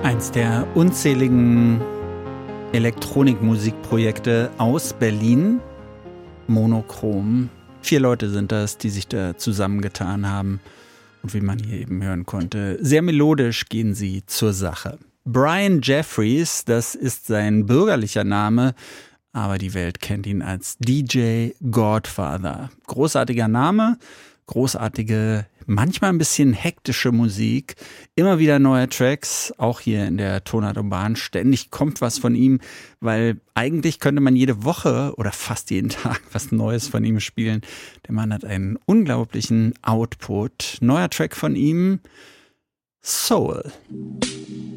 Eins der unzähligen Elektronikmusikprojekte aus Berlin, Monochrom. 4 Leute sind das, die sich da zusammengetan haben. Und wie man hier eben hören konnte, sehr melodisch gehen sie zur Sache. Brian Jeffries, das ist sein bürgerlicher Name, aber die Welt kennt ihn als DJ Godfather. Großartiger Name, großartige, manchmal ein bisschen hektische Musik, immer wieder neue Tracks, auch hier in der Tonart Urban. Ständig kommt was von ihm, weil eigentlich könnte man jede Woche oder fast jeden Tag was Neues von ihm spielen. Der Mann hat einen unglaublichen Output. Neuer Track von ihm, Soul.